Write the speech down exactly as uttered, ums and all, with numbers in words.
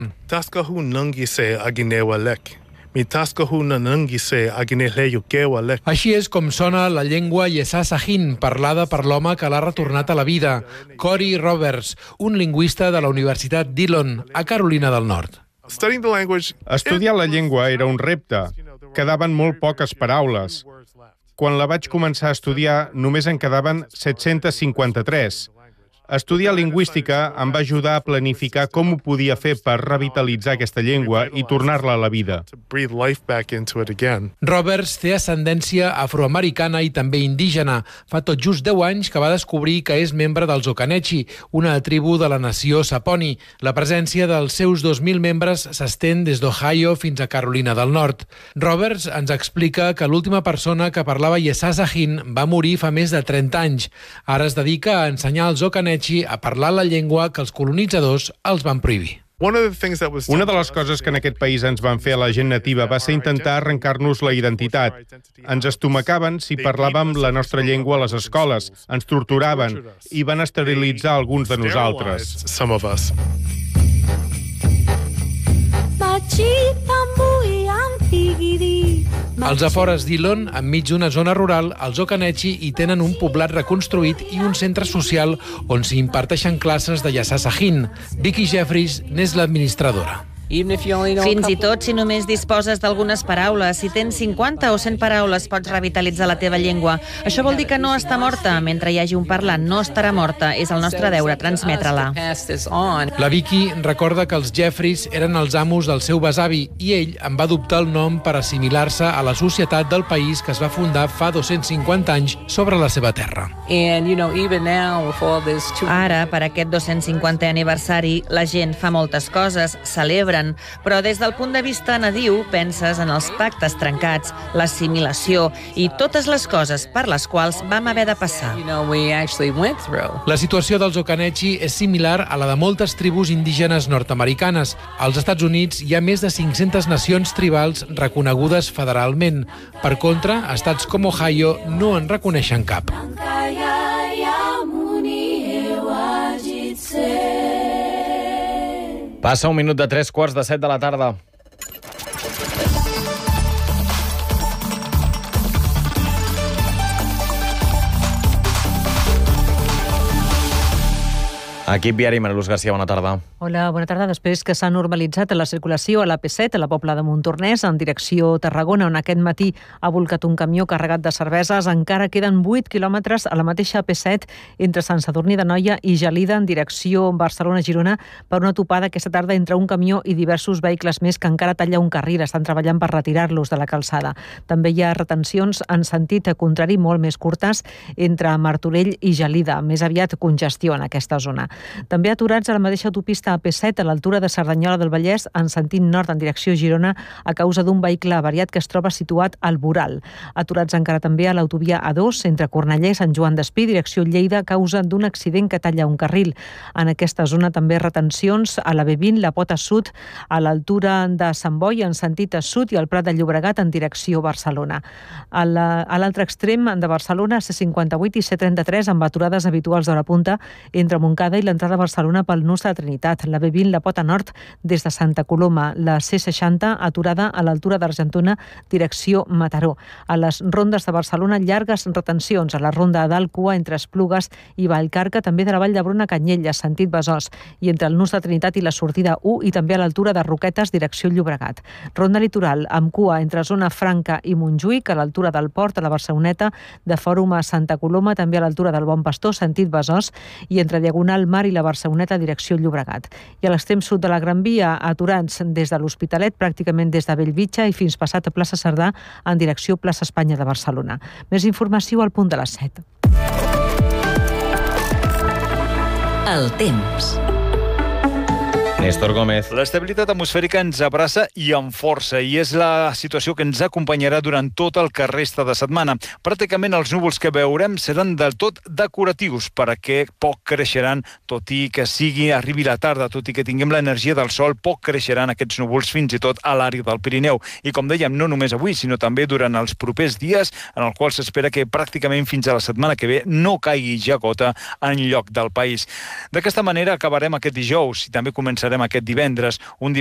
Taskahu nangise aginewalek. Mi taskahu nanangise agineleyukewalek. Així és com sona la llengua Yesá Sahin, parlada per l'home que l'ha retornat a la vida, Cory Roberts, un lingüista de la Universitat Dillon, a Carolina del Nord. Estudiar la llengua era un repte. Quedaven molt poques paraules. Quan la vaig començar a estudiar, només en quedaven set-cents cinquanta-tres. Estudiar lingüística em va ajudar a planificar com ho podia fer per revitalitzar aquesta llengua i tornar-la a la vida. Roberts té ascendència afroamericana i també indígena. Fa tot just deu anys que va descobrir que és membre dels Occanechi, una tribu de la nació Saponi. La presència dels seus dos mil membres s'estén des d'Ohio fins a Carolina del Nord. Roberts ens explica que l'última persona que parlava Yesá Sahin va morir fa més de trenta anys. Ara es dedica a ensenyar als Occanechi a parlar la llengua que els colonitzadors els van prohibir. Una de les coses que en aquest país ens van fer a la gent nativa va ser intentar arrencar-nos la identitat. Ens estomacaven si parlàvem la nostra llengua a les escoles, ens torturaven i van esterilitzar alguns de nosaltres. Als afores d'Dillon, enmig d'una zona rural, els Occanechi hi tenen un poblat reconstruït i un centre social on s'hi imparteixen classes de Yesá Sahin. Vicky Jeffries n'és l'administradora. Fins i tot si només disposes d'algunes paraules, si tens cinquanta o cent paraules, pots revitalitzar la teva llengua. Això vol dir que no està morta. Mentre hi hagi un parlant, no estarà morta. És el nostre deure transmetre-la. La Vicky recorda que els Jeffries eren els amos del seu besavi i ell en va adoptar el nom per assimilar-se a la societat del país que es va fundar fa dos-cents cinquanta anys sobre la seva terra. Ara, per aquest dos-cents cinquantè aniversari, la gent fa moltes coses, celebra, però des del punt de vista nadiu penses en els pactes trencats, l'assimilació i totes les coses per les quals vam haver de passar. La situació dels Occanechi és similar a la de moltes tribus indígenes nord-americanes. Als Estats Units hi ha més de cinc-centes nacions tribals reconegudes federalment. Per contra, estats com Ohio no en reconeixen cap. Passa un minut de tres quarts de set de la tarda. Equip viari, Mariluz Garcia, bona tarda. Hola, bona tarda. Després que s'ha normalitzat la circulació a l'A P set, a la Pobla de Montornès, en direcció Tarragona, on aquest matí ha volcat un camió carregat de cerveses, encara queden vuit quilòmetres a la mateixa A P set entre Sant Sadurní d'Anoia i Gelida, en direcció Barcelona-Girona, per una topada aquesta tarda entre un camió i diversos vehicles més que encara talla un carril. Estan treballant per retirar-los de la calçada. També hi ha retencions en sentit contrari molt més curtes entre Martorell i Gelida. Més aviat congestió en aquesta zona. També aturats a la mateixa autopista A P set a l'altura de Cerdanyola del Vallès en sentit nord en direcció Girona a causa d'un vehicle avariat que es troba situat al Boral. Aturats encara també a l'autovia A dos entre Cornellà i Sant Joan d'Espí, direcció Lleida, a causa d'un accident que talla un carril. En aquesta zona també retencions a la B vint, la Pota Sud, a l'altura de Sant Boi en sentit sud i al Prat de Llobregat en direcció Barcelona. A l'altre extrem de Barcelona, C cinquanta-vuit i C trenta-tres amb aturades habituals d'hora punta entre Montcada i l'entrada a Barcelona pel nus de la Trinitat, la B vint, la Pota Nord des de Santa Coloma, la C seixanta aturada a l'altura d'Argentona, direcció Mataró. A les rondes de Barcelona, llargues retencions a la ronda d'Alt Cua entre Esplugues i Vallcarca, també de la Vall d'Hebron a Canyelles, sentit Besòs, i entre el nus de Trinitat i la sortida u i també a l'altura de Roquetes, direcció Llobregat. Ronda litoral amb cua entre zona Franca i Montjuïc, a l'altura del Port, a la Barceloneta, de Fòrum a Santa Coloma, també a l'altura del Bon Pastor, sentit Besòs, i entre Diagonal Mar i la Barceloneta, direcció Llobregat. I a l'extrem sud de la Gran Via, aturats des de l'Hospitalet, pràcticament des de Bellvitge i fins passat a plaça Cerdà, en direcció plaça Espanya de Barcelona. Més informació al punt de les set. El temps. Néstor Gómez. L'estabilitat atmosfèrica ens abraça i amb força, i és la situació que ens acompanyarà durant tot el que resta de setmana. Pràcticament els núvols que veurem seran del tot decoratius, perquè poc creixeran, tot i que sigui arribi la tarda, tot i que tinguem l'energia del sol, poc creixeran aquests núvols fins i tot a l'àrea del Pirineu. I com dèiem, no només avui, sinó també durant els propers dies, en el qual s'espera que pràcticament fins a la setmana que ve no caigui ja gota en lloc del país. D'aquesta manera acabarem aquest dijous i també començarem farem aquest divendres, un